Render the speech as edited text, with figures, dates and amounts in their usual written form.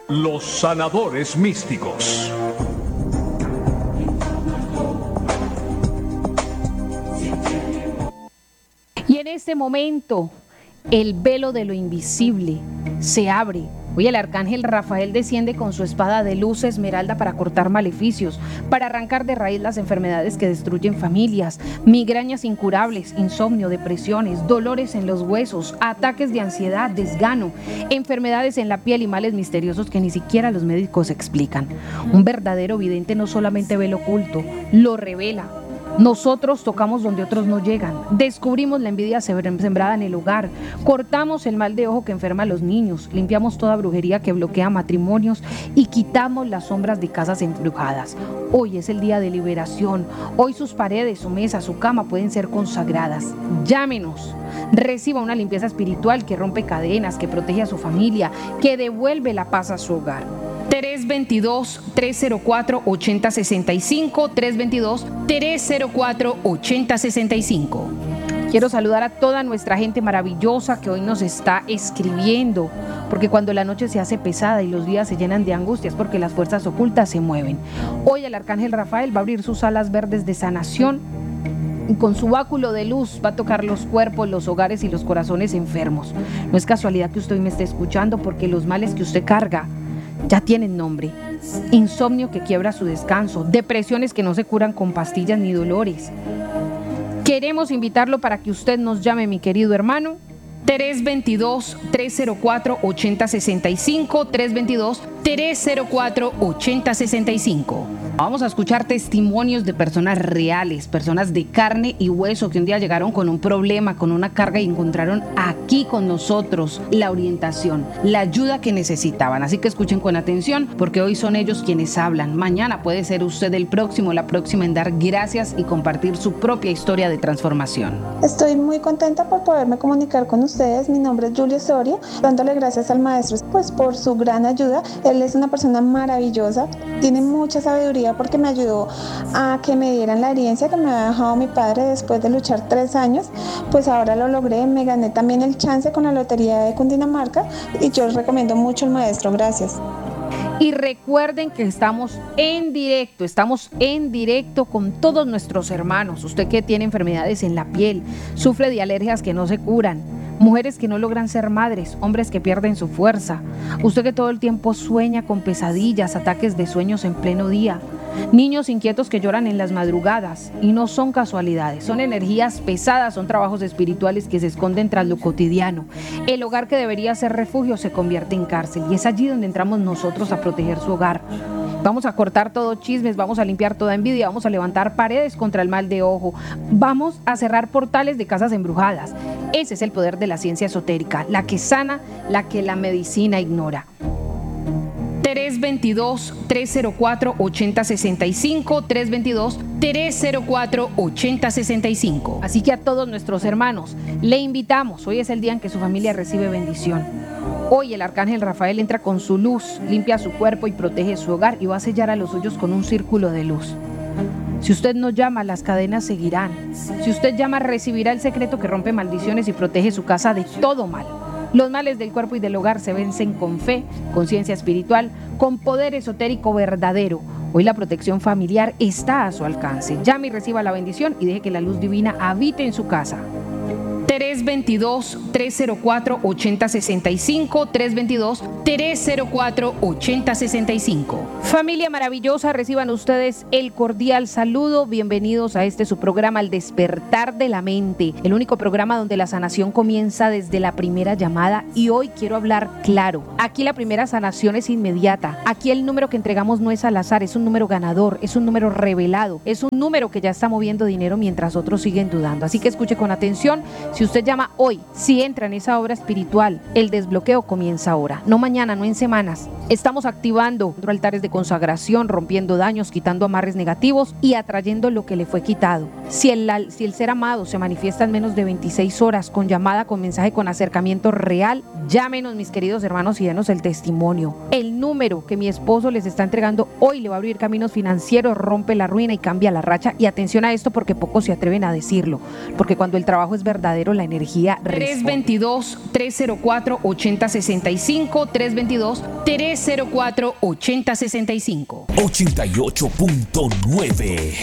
Los sanadores místicos. Y en este momento, el velo de lo invisible se abre. Hoy el arcángel Rafael desciende con su espada de luz esmeralda para cortar maleficios, para arrancar de raíz las enfermedades que destruyen familias, migrañas incurables, insomnio, depresiones, dolores en los huesos, ataques de ansiedad, desgano, enfermedades en la piel y males misteriosos que ni siquiera los médicos explican. Un verdadero vidente no solamente ve lo oculto, lo revela. Nosotros tocamos donde otros no llegan, descubrimos la envidia sembrada en el hogar, cortamos el mal de ojo que enferma a los niños, limpiamos toda brujería que bloquea matrimonios y quitamos las sombras de casas embrujadas. Hoy es el día de liberación, hoy sus paredes, su mesa, su cama pueden ser consagradas. Llámenos, reciba una limpieza espiritual que rompe cadenas, que protege a su familia, que devuelve la paz a su hogar. 322-304-8065, 322-304-8065. Quiero saludar a toda nuestra gente maravillosa que hoy nos está escribiendo, porque cuando la noche se hace pesada y los días se llenan de angustias, porque las fuerzas ocultas se mueven. Hoy el arcángel Rafael va a abrir sus alas verdes de sanación y con su báculo de luz va a tocar los cuerpos, los hogares y los corazones enfermos. No es casualidad que usted hoy me esté escuchando, porque los males que usted carga ya tienen nombre. Insomnio que quiebra su descanso, depresiones que no se curan con pastillas ni dolores. Queremos invitarlo para que usted nos llame, mi querido hermano. 322-304-8065, 322-304-8065. Vamos a escuchar testimonios de personas reales, personas de carne y hueso que un día llegaron con un problema, con una carga y encontraron aquí con nosotros la orientación, la ayuda que necesitaban. Así que escuchen con atención, porque hoy son ellos quienes hablan. Mañana puede ser usted el próximo, la próxima en dar gracias y compartir su propia historia de transformación. Estoy muy contenta por poderme comunicar con ustedes. Mi nombre es Julio Osorio, dándole gracias al maestro pues por su gran ayuda. Él es una persona maravillosa, tiene mucha sabiduría porque me ayudó a que me dieran la herencia que me había dejado mi padre después de luchar 3 años. Pues ahora lo logré, me gané también el chance con la lotería de Cundinamarca y yo recomiendo mucho al maestro. Gracias. Y recuerden que estamos en directo con todos nuestros hermanos. Usted que tiene enfermedades en la piel, sufre de alergias que no se curan, mujeres que no logran ser madres, hombres que pierden su fuerza, usted que todo el tiempo sueña con pesadillas, ataques de sueños en pleno día, niños inquietos que lloran en las madrugadas, y no son casualidades, son energías pesadas, son trabajos espirituales que se esconden tras lo cotidiano. El hogar que debería ser refugio se convierte en cárcel, y es allí donde entramos nosotros a proteger su hogar. Vamos a cortar todo chismes, vamos a limpiar toda envidia, vamos a levantar paredes contra el mal de ojo, vamos a cerrar portales de casas embrujadas. Ese es el poder de la ciencia esotérica, la que sana, la que la medicina ignora. 322-304-8065, 322-304-8065. Así que a todos nuestros hermanos, le invitamos, hoy es el día en que su familia recibe bendición. Hoy el arcángel Rafael entra con su luz, limpia su cuerpo y protege su hogar y va a sellar a los suyos con un círculo de luz. Si usted no llama, las cadenas seguirán. Si usted llama, recibirá el secreto que rompe maldiciones y protege su casa de todo mal. Los males del cuerpo y del hogar se vencen con fe, con ciencia espiritual, con poder esotérico verdadero. Hoy la protección familiar está a su alcance. Llame y reciba la bendición y deje que la luz divina habite en su casa. 322-304-8065, 322-304-8065. Familia maravillosa, reciban ustedes el cordial saludo. Bienvenidos a su programa, El Despertar de la Mente, el único programa donde la sanación comienza desde la primera llamada. Y hoy quiero hablar claro. Aquí la primera sanación es inmediata. Aquí el número que entregamos no es al azar, es un número ganador, es un número revelado, es un número que ya está moviendo dinero mientras otros siguen dudando. Así que escuche con atención. Si usted llama hoy, si entra en esa obra espiritual, el desbloqueo comienza ahora, no mañana, no en semanas. Estamos activando altares de consagración, rompiendo daños, quitando amarres negativos y atrayendo lo que le fue quitado. Si el ser amado se manifiesta en menos de 26 horas con llamada, con mensaje, con acercamiento real, llámenos, mis queridos hermanos, y denos el testimonio. El número que mi esposo les está entregando hoy le va a abrir caminos financieros, rompe la ruina y cambia la racha. Y atención a esto, porque pocos se atreven a decirlo, porque cuando el trabajo es verdadero, la energía responde. 322-304-8065, 322-304-8065. 88.9